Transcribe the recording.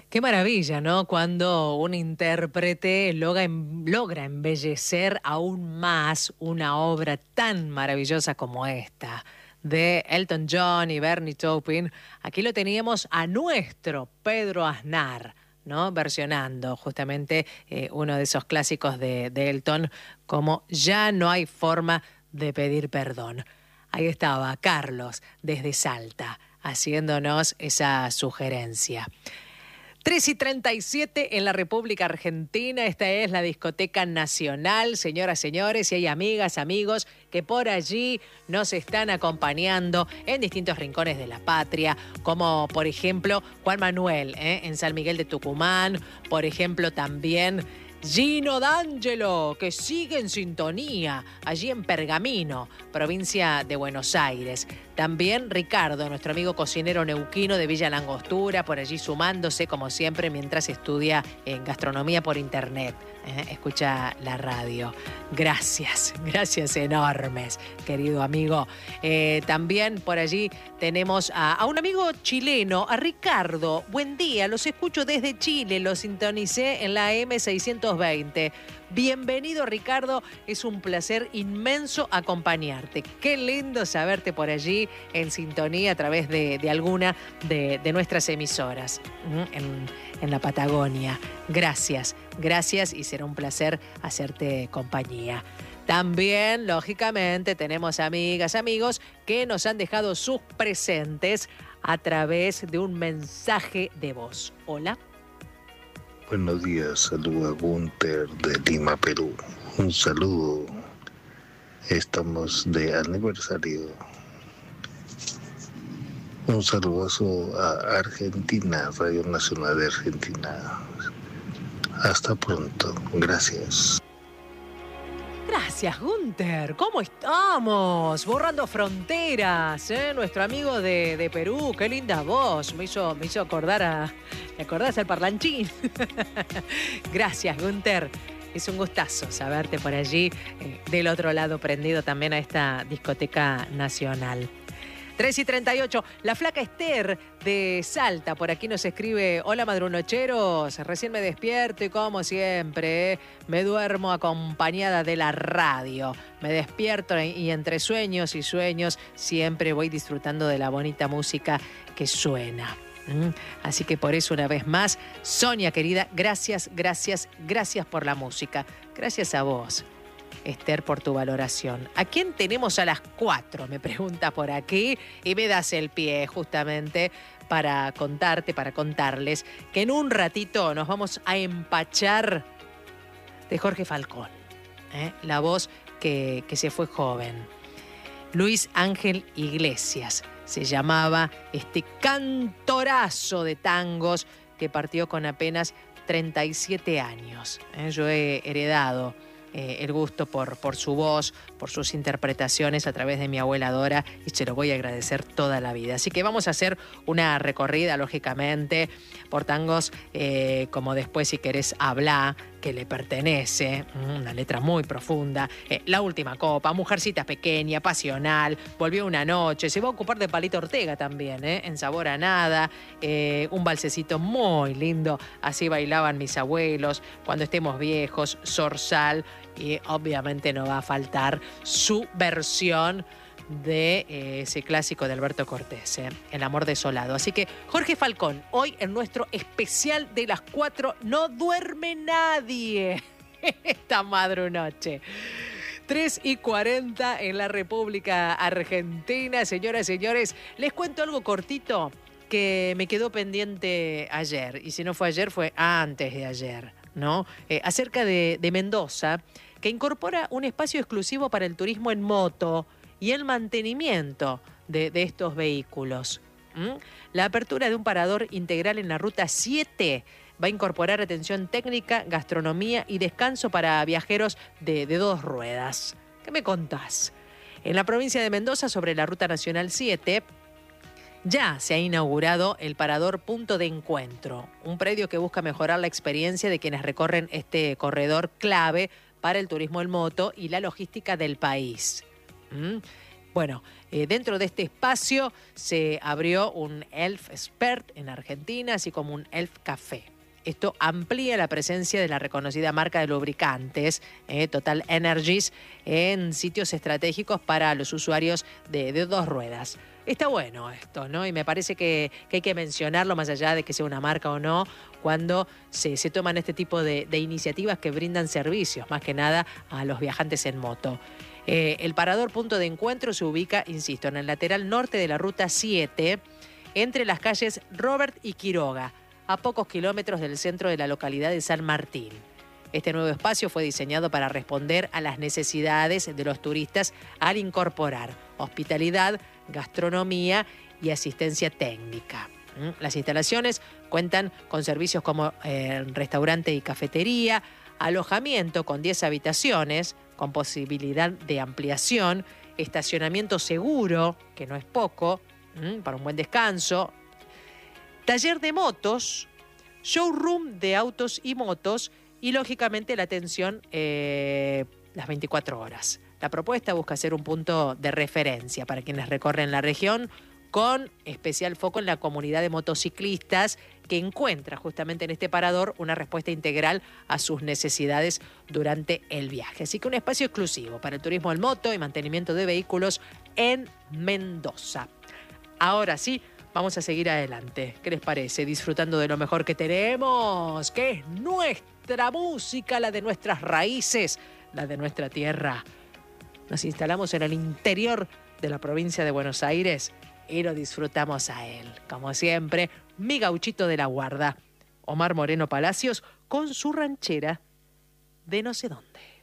Qué maravilla, ¿no? Cuando un intérprete logra embellecer aún más una obra tan maravillosa como esta, de Elton John y Bernie Taupin. Aquí lo teníamos a nuestro Pedro Aznar, ¿no? Versionando justamente uno de esos clásicos de Elton, como Ya no hay forma de pedir perdón. Ahí estaba Carlos desde Salta, haciéndonos esa sugerencia. 3:37 en la República Argentina. Esta es la Discoteca Nacional. Señoras, señores, y hay amigas, amigos que por allí nos están acompañando en distintos rincones de la patria, como por ejemplo Juan Manuel, en San Miguel de Tucumán, por ejemplo también Gino D'Angelo, que sigue en sintonía allí en Pergamino, provincia de Buenos Aires. También Ricardo, nuestro amigo cocinero neuquino de Villa Langostura, por allí sumándose como siempre mientras estudia en gastronomía por internet. Escucha la radio. Gracias enormes, querido amigo. También por allí tenemos a un amigo chileno, a Ricardo. Buen día, los escucho desde Chile, los sintonicé en la M620. Bienvenido, Ricardo, es un placer inmenso acompañarte. Qué lindo saberte por allí en sintonía a través de alguna de nuestras emisoras en la Patagonia. Gracias y será un placer hacerte compañía. También, lógicamente, tenemos amigas, amigos que nos han dejado sus presentes a través de un mensaje de voz. Hola. Buenos días, saludo a Gunter de Lima, Perú. Un saludo, estamos de aniversario. Un saludazo a Argentina, Radio Nacional de Argentina. Hasta pronto, gracias. Gracias, Gunter. ¿Cómo estamos? Borrando fronteras, ¿eh? Nuestro amigo de Perú. Qué linda voz. Me hizo acordar ¿te acordás al parlanchín? Gracias, Gunter. Es un gustazo saberte por allí, del otro lado, prendido también a esta discoteca nacional. 3:38, la flaca Esther de Salta, por aquí nos escribe: hola madrunocheros, recién me despierto y como siempre, me duermo acompañada de la radio. Me despierto y entre sueños y sueños siempre voy disfrutando de la bonita música que suena. Así que por eso una vez más, Sonia querida, gracias por la música. Gracias a vos, Esther, por tu valoración. ¿A quién tenemos a las 4? Me pregunta por aquí y me das el pie justamente para contarles que en un ratito nos vamos a empachar de Jorge Falcón, la voz que se fue joven. Luis Ángel Iglesias se llamaba este cantorazo de tangos que partió con apenas 37 años. Yo he heredado el gusto por su voz, por sus interpretaciones a través de mi abuela Dora, y se lo voy a agradecer toda la vida. Así que vamos a hacer una recorrida, lógicamente, por tangos como Después si querés hablar, que le pertenece, una letra muy profunda, La última copa, Mujercita pequeña, Pasional, Volvió una noche, se va a ocupar de Palito Ortega también, En Sabor a nada, un valsecito muy lindo, Así bailaban mis abuelos, Cuando estemos viejos, Zorzal, y obviamente no va a faltar su versión de ese clásico de Alberto Cortés, El amor desolado. Así que Jorge Falcón, hoy en nuestro especial de las 4, no duerme nadie esta madrunoche. 3:40 en la República Argentina. Señoras y señores, les cuento algo cortito que me quedó pendiente ayer, y si no fue ayer fue antes de ayer, ¿no? Acerca de Mendoza, que incorpora un espacio exclusivo para el turismo en moto y el mantenimiento de estos vehículos. La apertura de un parador integral en la Ruta 7 va a incorporar atención técnica, gastronomía y descanso para viajeros de 2 ruedas. ¿Qué me contás? En la provincia de Mendoza, sobre la Ruta Nacional 7, ya se ha inaugurado el Parador Punto de Encuentro, un predio que busca mejorar la experiencia de quienes recorren este corredor clave para el turismo en moto y la logística del país. Bueno, dentro de este espacio se abrió un Elf Expert en Argentina, así como un Elf Café. Esto amplía la presencia de la reconocida marca de lubricantes, Total Energies, en sitios estratégicos para los usuarios de dos ruedas. Está bueno esto, ¿no? Y me parece que hay que mencionarlo más allá de que sea una marca o no, cuando se toman este tipo de iniciativas que brindan servicios, más que nada a los viajantes en moto. El parador punto de encuentro se ubica, insisto, en el lateral norte de la Ruta 7, entre las calles Robert y Quiroga, a pocos kilómetros del centro de la localidad de San Martín. Este nuevo espacio fue diseñado para responder a las necesidades de los turistas al incorporar hospitalidad, gastronomía y asistencia técnica. Las instalaciones cuentan con servicios como restaurante y cafetería, alojamiento con 10 habitaciones, con posibilidad de ampliación, estacionamiento seguro, que no es poco, para un buen descanso, taller de motos, showroom de autos y motos y, lógicamente, la atención las 24 horas. La propuesta busca ser un punto de referencia para quienes recorren la región, con especial foco en la comunidad de motociclistas que encuentra justamente en este parador una respuesta integral a sus necesidades durante el viaje. Así que un espacio exclusivo para el turismo en moto y mantenimiento de vehículos en Mendoza. Ahora sí, vamos a seguir adelante. ¿Qué les parece? Disfrutando de lo mejor que tenemos, que es nuestra música, la de nuestras raíces, la de nuestra tierra. Nos instalamos en el interior de la provincia de Buenos Aires y lo disfrutamos a él. Como siempre, mi gauchito de la guarda, Omar Moreno Palacios, con su ranchera de no sé dónde.